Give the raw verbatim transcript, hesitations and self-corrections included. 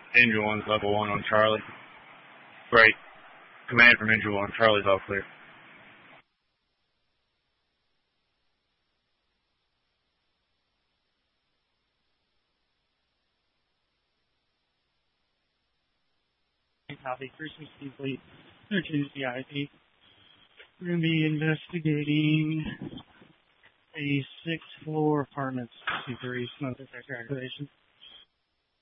Angel one's level one on Charlie. Right. Command from Angel one. Charlie's all clear. Copy. Christmas Fleet. thirteen C I P. We're going to be investigating a six-floor apartment, C three smoke detector activation.